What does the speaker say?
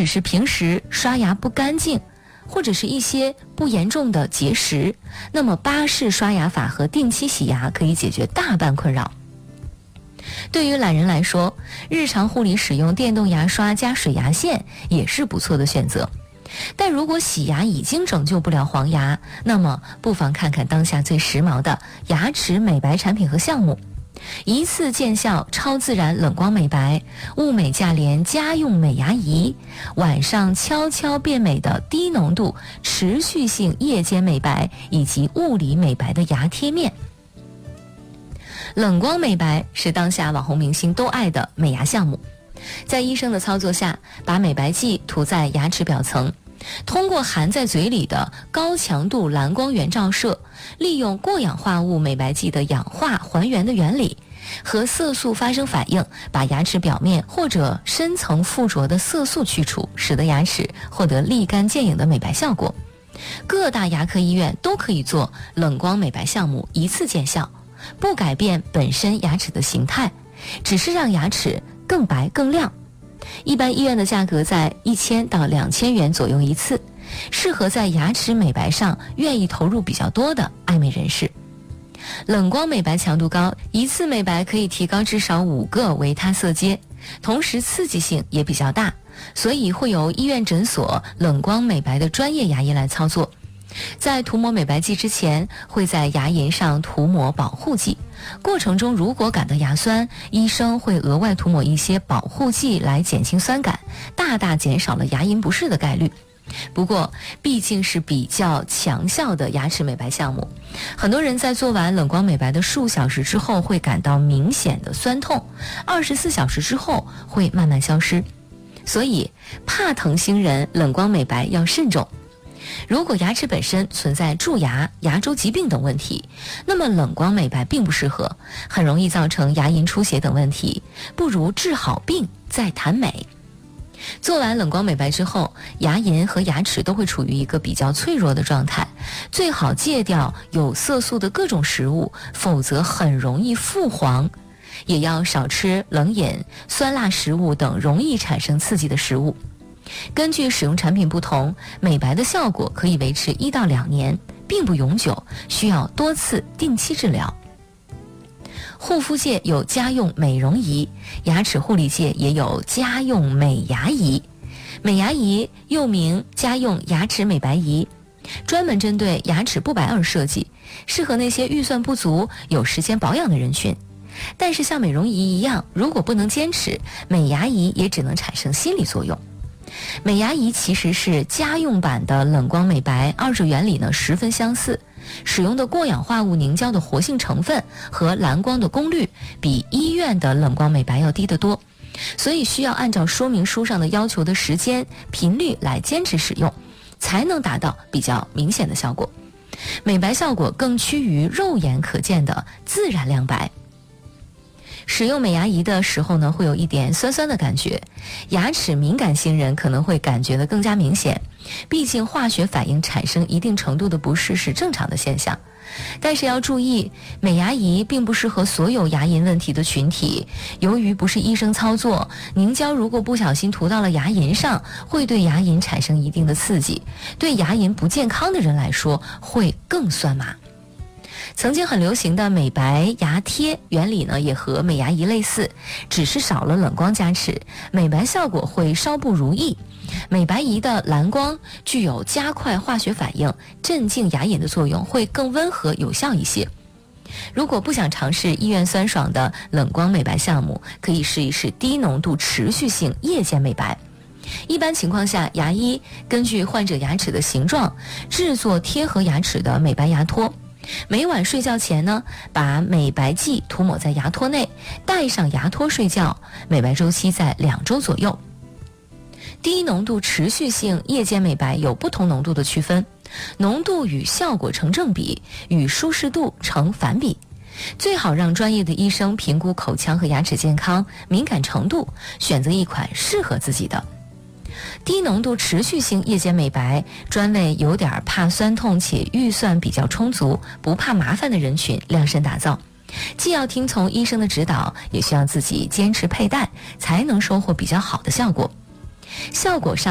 只是平时刷牙不干净，或者是一些不严重的结石，那么巴氏刷牙法和定期洗牙可以解决大半困扰。对于懒人来说，日常护理使用电动牙刷加水牙线也是不错的选择。但如果洗牙已经拯救不了黄牙，那么不妨看看当下最时髦的牙齿美白产品和项目。一次见效超自然冷光美白、物美价廉家用美牙仪，晚上悄悄变美的低浓度持续性夜间美白以及物理美白的牙贴面。冷光美白是当下网红明星都爱的美牙项目，在医生的操作下，把美白剂涂在牙齿表层，通过含在嘴里的高强度蓝光源照射，利用过氧化物美白剂的氧化还原的原理，和色素发生反应，把牙齿表面或者深层附着的色素去除，使得牙齿获得立竿见影的美白效果。各大牙科医院都可以做冷光美白项目，一次见效，不改变本身牙齿的形态，只是让牙齿更白更亮。一般医院的价格在1000到2000元左右一次，适合在牙齿美白上愿意投入比较多的爱美人士。冷光美白强度高，一次美白可以提高至少5个维他色阶，同时刺激性也比较大，所以会由医院诊所冷光美白的专业牙医来操作。在涂抹美白剂之前，会在牙龈上涂抹保护剂，过程中如果感到牙酸，医生会额外涂抹一些保护剂来减轻酸感，大大减少了牙龈不适的概率。不过毕竟是比较强效的牙齿美白项目，很多人在做完冷光美白的数小时之后会感到明显的酸痛，24小时之后会慢慢消失，所以怕疼星人冷光美白要慎重。如果牙齿本身存在蛀牙、牙周疾病等问题，那么冷光美白并不适合，很容易造成牙龈出血等问题，不如治好病再谈美。做完冷光美白之后，牙龈和牙齿都会处于一个比较脆弱的状态，最好戒掉有色素的各种食物，否则很容易复黄。也要少吃冷饮、酸辣食物等容易产生刺激的食物。根据使用产品不同，美白的效果可以维持1到2年，并不永久，需要多次定期治疗。护肤界有家用美容仪，牙齿护理界也有家用美牙仪。美牙仪又名家用牙齿美白仪，专门针对牙齿不白而设计，适合那些预算不足、有时间保养的人群。但是像美容仪一样，如果不能坚持，美牙仪也只能产生心理作用。美牙仪其实是家用版的冷光美白，二者原理呢十分相似，使用的过氧化物凝胶的活性成分和蓝光的功率比医院的冷光美白要低得多，所以需要按照说明书上的要求的时间、频率来坚持使用，才能达到比较明显的效果。美白效果更趋于肉眼可见的自然亮白。使用美牙仪的时候呢，会有一点酸酸的感觉，牙齿敏感星人可能会感觉得更加明显，毕竟化学反应产生一定程度的不适是正常的现象。但是要注意，美牙仪并不适合所有牙龈问题的群体，由于不是医生操作，凝胶如果不小心涂到了牙龈上，会对牙龈产生一定的刺激，对牙龈不健康的人来说会更酸麻。曾经很流行的美白牙贴原理呢，也和美牙仪类似，只是少了冷光加持，美白效果会稍不如意。美白仪的蓝光具有加快化学反应、镇静牙龈的作用，会更温和有效一些。如果不想尝试医院酸爽的冷光美白项目，可以试一试低浓度持续性夜间美白。一般情况下，牙医根据患者牙齿的形状制作贴合牙齿的美白牙托，每晚睡觉前呢，把美白剂涂抹在牙托内，戴上牙托睡觉，美白周期在2周左右。低浓度持续性夜间美白有不同浓度的区分，浓度与效果成正比，与舒适度成反比。最好让专业的医生评估口腔和牙齿健康、敏感程度，选择一款适合自己的。低浓度持续性夜间美白专为有点怕酸痛且预算比较充足、不怕麻烦的人群量身打造，既要听从医生的指导，也需要自己坚持佩戴，才能收获比较好的效果。效果上